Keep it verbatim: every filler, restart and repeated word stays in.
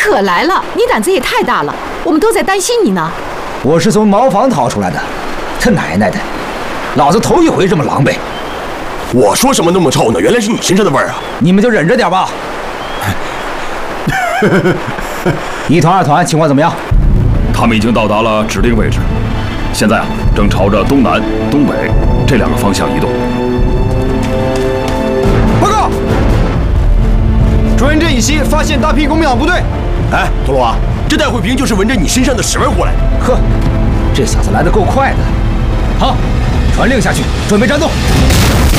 可来了，你胆子也太大了，我们都在担心你呢。 我是从茅房逃出来的，他奶奶的，老子头一回这么狼狈。 我说什么那么臭呢？原来是你身上的味儿啊！ 你们就忍着点吧。一团、二团情况怎么样？ 他们已经到达了指定位置，现在啊，正朝着东南、东北这两个方向移动。 报告，卓源镇以西发现大批国民党部队。 哎，陀螺啊，这戴慧平就是闻着你身上的屎味过来的。 呵，这小子来得够快的。好，传令下去，准备战斗。